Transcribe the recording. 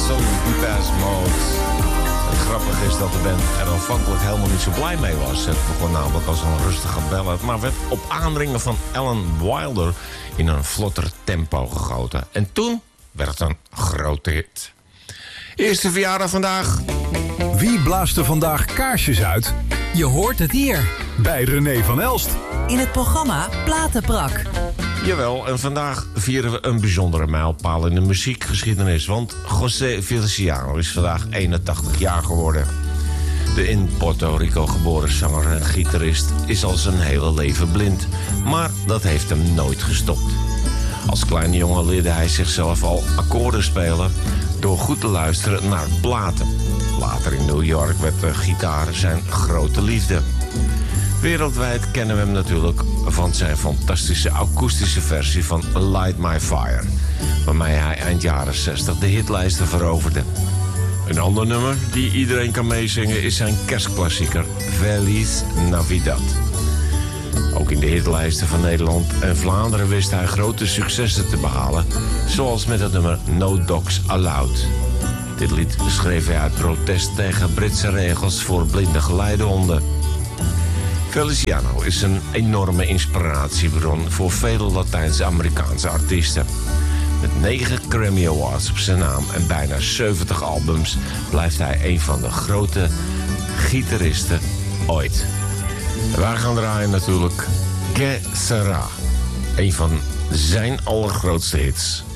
Some Depeche Mode. Het grappige is dat de band er aanvankelijk helemaal niet zo blij mee was. Het begon namelijk als een rustige ballad, maar werd op aandringen van Alan Wilder in een vlotter tempo gegoten. En toen werd het een grote hit. Eerste verjaardag vandaag. Wie blaast er vandaag kaarsjes uit? Je hoort het hier. Bij René van Elst. In het programma Platenprak. Jawel, en vandaag vieren we een bijzondere mijlpaal in de muziekgeschiedenis. Want José Feliciano is vandaag 81 jaar geworden. De in Puerto Rico geboren zanger en gitarist is al zijn hele leven blind. Maar dat heeft hem nooit gestopt. Als kleine jongen leerde hij zichzelf al akkoorden spelen door goed te luisteren naar platen. Later in New York werd de gitaar zijn grote liefde. Wereldwijd kennen we hem natuurlijk van zijn fantastische akoestische versie van Light My Fire, waarmee hij eind jaren 60 de hitlijsten veroverde. Een ander nummer die iedereen kan meezingen is zijn kerstklassieker Feliz Navidad. Ook in de hitlijsten van Nederland en Vlaanderen wist hij grote successen te behalen, zoals met het nummer No Dogs Allowed. Dit lied schreef hij uit protest tegen Britse regels voor blinde geleidehonden. Feliciano is een enorme inspiratiebron voor vele Latijns-Amerikaanse artiesten. Met 9 Grammy Awards op zijn naam en bijna 70 albums blijft hij een van de grote gitaristen ooit. Wij gaan draaien natuurlijk Que Sera, een van zijn allergrootste hits.